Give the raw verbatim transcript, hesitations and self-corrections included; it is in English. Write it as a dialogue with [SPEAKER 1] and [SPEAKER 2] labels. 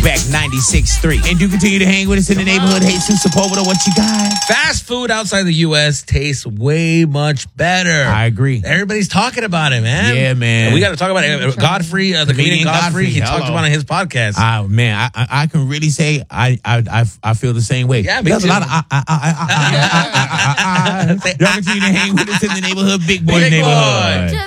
[SPEAKER 1] Back ninety-six point three. And do continue to hang with us in the neighborhood. Jesus Sepulveda, what you got?
[SPEAKER 2] Fast food outside the U S tastes way much better.
[SPEAKER 1] I agree.
[SPEAKER 2] Everybody's talking about it, man.
[SPEAKER 1] Yeah, man.
[SPEAKER 2] And we got to talk about it. Godfrey, uh, the comedian Godfrey, he
[SPEAKER 1] Hello.
[SPEAKER 2] talked about it on his podcast.
[SPEAKER 1] Ah, man, I, I I can really say I I I, I feel the same way.
[SPEAKER 2] Yeah, me
[SPEAKER 1] There's
[SPEAKER 2] too.
[SPEAKER 1] a lot of I I I I I I I I. Y'all continue to hang with us in the neighborhood, big boy
[SPEAKER 2] Big boy.
[SPEAKER 1] neighborhood.